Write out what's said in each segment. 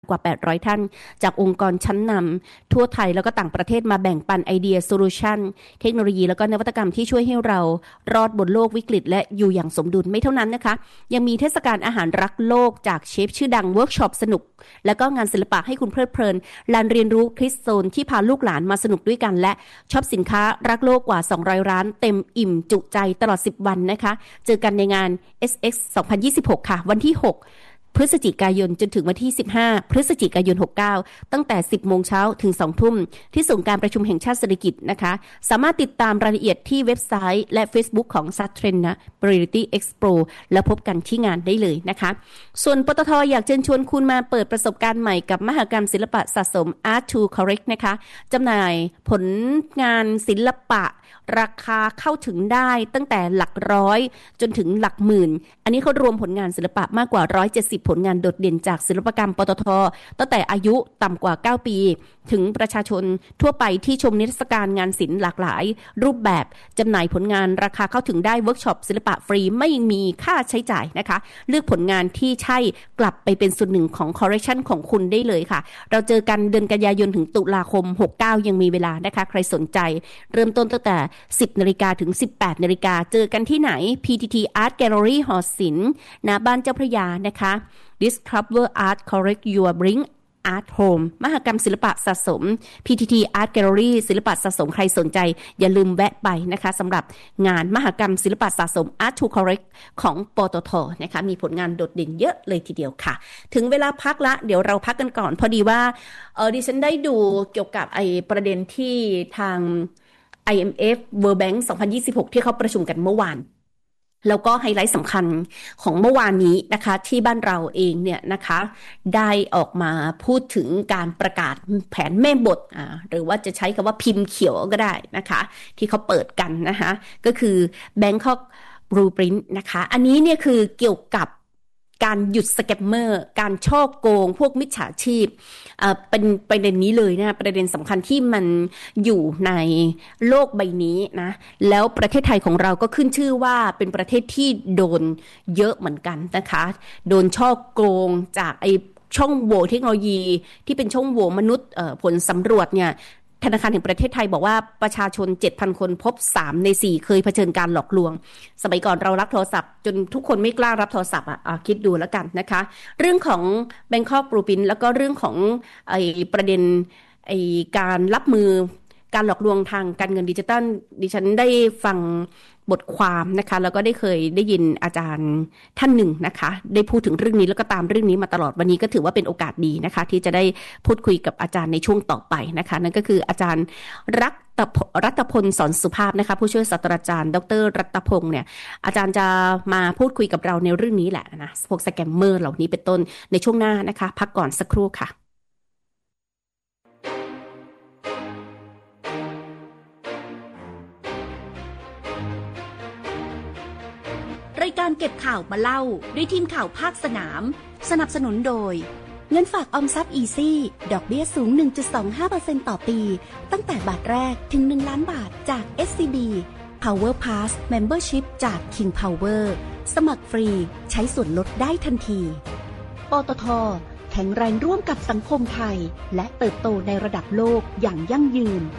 กว่า800ท่านจากองค์กรชั้นนำทั่วไทยแล้วก็ต่างประเทศมาแบ่งปันไอเดียโซลูชันเทคโนโลยีแล้วก็นวัตกรรมที่ช่วยให้เรารอดบนโลกวิกฤตและอยู่อย่างสมดุลไม่เท่านั้นนะคะยังมีเทศกาลอาหารรักโลกจากเชฟชื่อดังเวิร์กช็อปสนุกแล้วก็งานศิลปะให้คุณเพลิดเพลินลานเรียนรู้คริสโซนที่พาลูกหลานมาสนุกด้วยกันและช็อปสินค้ารักโลกกว่า200ร้านเต็มอิ่มจุใจตลอด10วันนะคะเจอกันในงาน SX 2026 ค่ะวันที่6พฤศจิกายนจนถึงวันที่15พฤศจิกายน69ตั้งแต่ 10 โมงเช้าถึง 2 ทุ่มที่ศูนย์การประชุมแห่งชาติเศรษฐกิจนะคะสามารถติดตามรายละเอียดที่เว็บไซต์และ Facebook ของ Satrend นะ Reality Expo แล้วพบกันที่งานได้เลยนะคะส่วนปตท.อยากเชิญชวนคุณมาเปิดประสบการณ์ใหม่กับมหกรรมศิลปะสะสม Art to Collect นะคะจำหน่ายผลงานศิลปะราคาเข้าถึงได้ตั้งแต่หลักร้อยจนถึงหลักหมื่นอันนี้เขารวมผลงานศิลปะมากกว่า170ผลงานโดดเด่นจากศิลปกรรมปตท.ตั้งแต่อายุต่ำกว่า9ปีถึงประชาชนทั่วไปที่ชมนิทรรศการงานศิลป์หลากหลายรูปแบบจำหน่ายผลงานราคาเข้าถึงได้เวิร์กช็อปศิลปะฟรีไม่มีค่าใช้จ่ายนะคะเลือกผลงานที่ใช่กลับไปเป็นส่วนหนึ่งของคอลเลคชันของคุณได้เลยค่ะเราเจอกันเดือนกันยายนถึงตุลาคม69ยังมีเวลานะคะใครสนใจเริ่มต้นตั้งแต่ 10 นาฬิกาถึง 18 นาฬิกาเจอกันที่ไหน PTT Art Gallery หอศิลป์ณบ้านเจ้าพระยานะคะ Discover Art Collect Your Bring Art Home มหกรรมศิลปะสะสม PTT Art Gallery ศิลปะสะสมใครสนใจอย่าลืมแวะไปนะคะสำหรับงานมหกรรมศิลปะสะสม Art to Collect ของปตท.นะคะมีผลงานโดดเด่นเยอะเลยทีเดียวค่ะถึงเวลาพักละเดี๋ยวเราพักกันก่อนพอดีว่าดิฉันได้ดูเกี่ยวกับประเด็นที่ทาง IMF World Bank 2026 ที่เขาประชุมกันเมื่อวานแล้วก็ไฮไลท์สำคัญของเมื่อวานนี้นะคะที่บ้านเราเองเนี่ยนะคะได้ออกมาพูดถึงการประกาศแผนแม่บทหรือว่าจะใช้คำว่าพิมพ์เขียวก็ได้นะคะที่เขาเปิดกันนะคะก็คือ Bangkok Blueprint นะคะอันนี้เนี่ยคือเกี่ยวกับการหยุดสแกมเมอร์การฉ้อโกงพวกมิจฉาชีพเป็นประเด็นนี้เลยนะประเด็นสำคัญที่มันอยู่ในโลกใบนี้นะแล้วประเทศไทยของเราก็ขึ้นชื่อว่าเป็นประเทศที่โดนเยอะเหมือนกันนะคะโดนฉ้อโกงจากช่องโหว่เทคโนโลยีที่เป็นช่องโหว่มนุษย์ผลสำรวจเนี่ยธนาคารแห่งประเทศไทยบอกว่าประชาชน 7,000 คนพบ3ใน4เคยเผชิญการหลอกลวงสมัยก่อนเรารับโทรศัพท์จนทุกคนไม่กล้ารับโทรศัพท์คิดดูแล้วกันนะคะเรื่องของ Bangkok Blueprint แล้วก็เรื่องของประเด็นการรับมือการหลอกลวงทางการเงินดิจิทัลดิฉันได้ฟังบทความนะคะแล้วก็เคยได้ยินอาจารย์ท่านหนึ่งนะคะได้พูดถึงเรื่องนี้แล้วก็ตามเรื่องนี้มาตลอดวันนี้ก็ถือว่าเป็นโอกาสดีนะคะที่จะได้พูดคุยกับอาจารย์ในช่วงต่อไปนะคะนั่นก็คืออาจารย์รัตพลสอนสุภาพนะคะผู้ช่วยศาสตราจารย์ดร.รัตพงษ์เนี่ยอาจารย์จะมาพูดคุยกับเราในเรื่องนี้แหละนะพวกสแกมเมอร์เหล่านี้เป็นต้นในช่วงหน้านะคะพักก่อนสักครู่ค่ะรายการเก็บข่าวมาเล่าด้วยทีมข่าวภาคสนามสนับสนุนโดยเงินฝากออมทรัพย์อีซี่ดอกเบี้ยสูง 1.25% ต่อปีตั้งแต่บาทแรกถึง1ล้านบาทจาก SCB Power Pass Membership จาก King Power สมัครฟรีใช้ส่วนลดได้ทันทีปตท.แข็งแรงร่วมกับสังคมไทยและเติบโตในระดับโลกอย่างยั่งยืน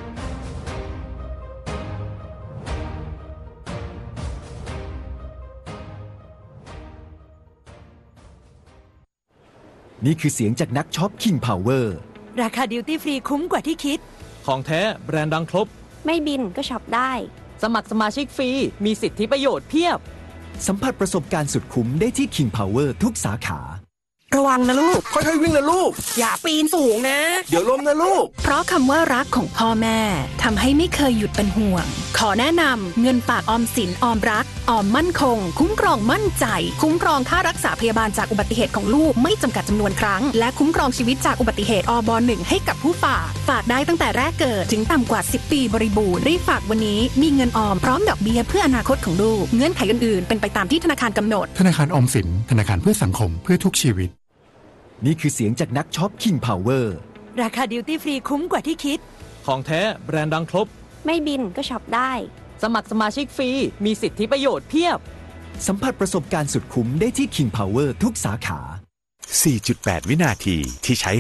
นี่คือเสียงจากนักช็อป King Power ราคาดิวตี้ฟรีคุ้มกว่าที่คิดของแท้แบรนด์ดังครบไม่บินก็ช็อปได้สมัครสมาชิกฟรีมีสิทธิประโยชน์เพียบสัมผัสประสบการณ์สุดคุ้มได้ที่ King Power ทุกสาขาระวังนะลูกค่อยๆวิ่งนะลูกอย่าปีนสูงนะเดี๋ยวล้มนะลูกเพราะคำว่ารักของพ่อแม่ทำให้ไม่เคยหยุดเป็นห่วงขอแนะนำเงินฝากออมสินออมรักออมมั่นคงคุ้มครองมั่นใจคุ้มครองค่ารักษาพยาบาลจากอุบัติเหตุของลูกไม่จำกัดจำนวนครั้งและคุ้มครองชีวิตจากอุบัติเหตุอบ.1 ให้กับผู้ฝากได้ตั้งแต่แรกเกิดถึงต่ำกว่า10ปีบริบูรณ์รีบฝากวันนี้มีเงินออมพร้อมดอกเบี้ยเพื่ออนาคตของลูกเงื่อนไขอื่นๆเป็นไปตามที่ธนาคารกำหนดธนาคารออมสินธนาคารเพื่อสังคมเพื่อทุกชีวิตนี่คือเสียงจากนักช็อป King Power ราคาดิวตี้ฟรีคุ้มกว่าที่คิดของแท้แบรนด์ดังครบไม่บินก็ช็อปได้สมัครสมาชิกฟรีมีสิทธิประโยชน์เพียบสัมผัสประสบการณ์สุดคุ้มได้ที่ King Power ทุกสาขา 4.8 วินาทีที่ใช้